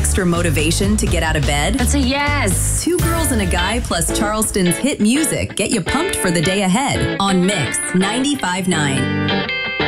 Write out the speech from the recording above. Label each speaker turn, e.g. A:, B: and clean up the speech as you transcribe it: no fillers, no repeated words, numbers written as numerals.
A: extra motivation to get out of bed?
B: That's a yes.
A: Two Girls and a Guy plus Charleston's hit music get you pumped for the day ahead on Mix 95.9.